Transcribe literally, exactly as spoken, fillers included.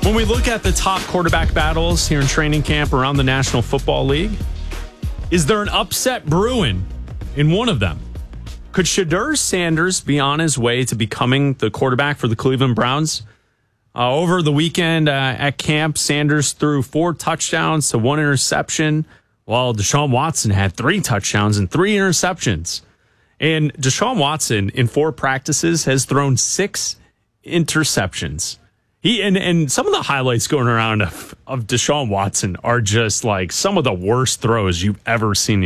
When we look at the top quarterback battles here in training camp around the National Football League, is there an upset brewing in one of them? Could Shedeur Sanders be on his way to becoming the quarterback for the Cleveland Browns? Uh, over the weekend uh, at camp, Sanders threw four touchdowns to one interception, while Deshaun Watson had three touchdowns and three interceptions. And Deshaun Watson, in four practices, has thrown six interceptions. He and, and some of the highlights going around of, of Deshaun Watson are just like some of the worst throws you've ever seen